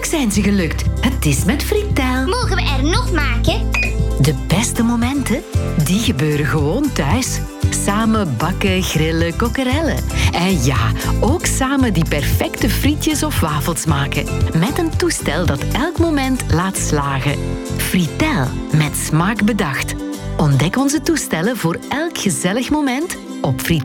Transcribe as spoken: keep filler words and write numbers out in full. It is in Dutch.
zijn ze gelukt. Het is met Fritel. Mogen we er nog maken? De beste momenten, die gebeuren gewoon thuis. Samen bakken, grillen, kokkerellen. En ja, ook samen die perfecte frietjes of wafels maken. Met een toestel dat elk moment laat slagen. Fritel, met smaak bedacht. Ontdek onze toestellen voor elk gezellig moment op fritel